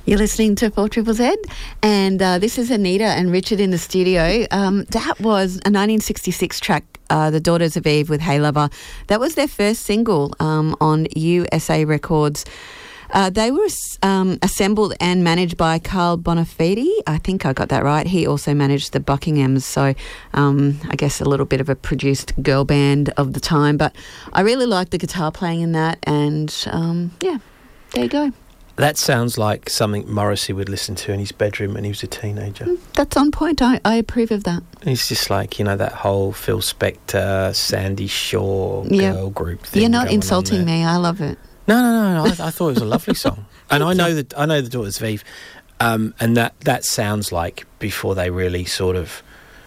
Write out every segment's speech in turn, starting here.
You're listening to 4ZZZ, and this is Anita and Richard in the studio. That was a 1966 track, The Daughters of Eve with Hey Lover. That was their first single on USA Records. They were assembled and managed by Carl Bonafede. I think I got that right. He also managed the Buckinghams, so I guess a little bit of a produced girl band of the time. But I really liked the guitar playing in that, and yeah, there you go. That sounds like something Morrissey would listen to in his bedroom when he was a teenager. That's on point. I approve of that. He's just like, that whole Phil Spector, Sandy Shaw girl group thing. You're not insulting me. I love it. No. I thought it was a lovely song. And I know the Daughters of Eve, and that sounds like before they really sort of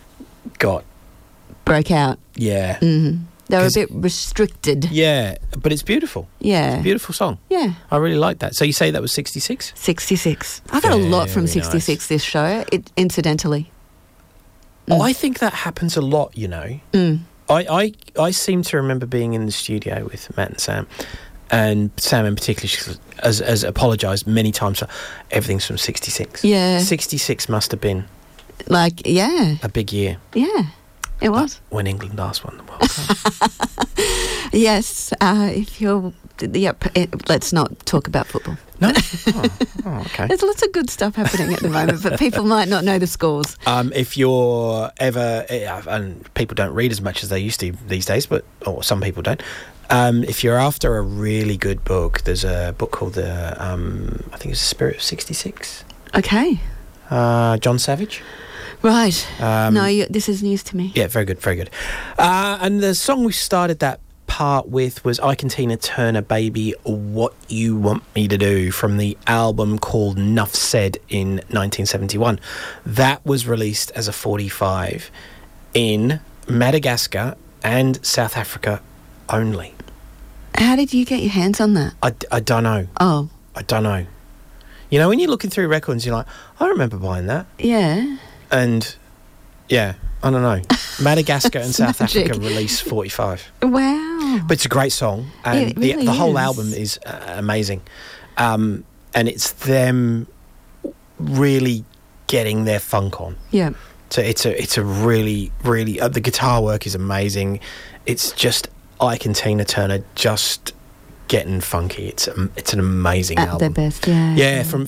broke out. Yeah. Mm-hmm. They were a bit restricted. Yeah, but it's beautiful. Yeah. It's a beautiful song. Yeah. I really like that. So you say that was 66? 66. I got a lot from 66 nice. This show, incidentally. Oh, I think that happens a lot, Mm. I seem to remember being in the studio with Matt and Sam. And Sam in particular has apologised many times for everything's from 66. Yeah. 66 must have been a big year. Yeah, it was. When England last won the World Cup. Yes, if you're... let's not talk about football. No? Oh, okay. There's lots of good stuff happening at the moment, but people might not know the scores. If you're ever... and people don't read as much as they used to these days, or some people don't. If you're after a really good book, there's a book called I think it's The Spirit of 66. Okay. John Savage. Right. This is news to me. Yeah, very good, very good. And the song we started that part with was Ike and Tina Turner, Baby, What You Want Me to Do, from the album called Nuff Said in 1971. That was released as a 45 in Madagascar and South Africa only. How did you get your hands on that? I don't know. Oh. I don't know. When you're looking through records, you're like, I remember buying that. Yeah. And, yeah, I don't know. Madagascar and South magic. Africa released 45. Wow. But it's a great song. And it really the whole is. album is amazing. And it's them really getting their funk on. Yeah. So it's a really, really... the guitar work is amazing. It's just Ike and Tina Turner just getting funky. It's an amazing album. At their best, yeah. Yeah, from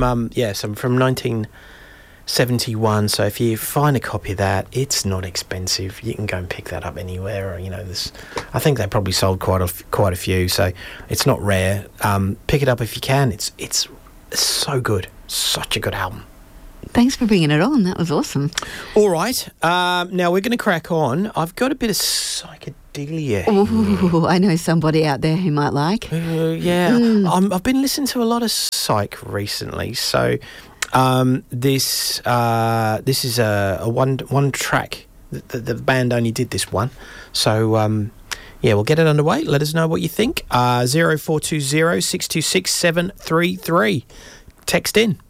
1971. So if you find a copy of that, it's not expensive. You can go and pick that up anywhere. Or, I think they probably sold quite a few. So it's not rare. Pick it up if you can. It's so good. Such a good album. Thanks for bringing it on. That was awesome. All right. Now we're going to crack on. I've got a bit of psychedelia. Oh, I know somebody out there who might like. Yeah. I've been listening to a lot of psych recently. So this is a one track. The band only did this one. So we'll get it underway. Let us know what you think. 0420 626 733. Text in.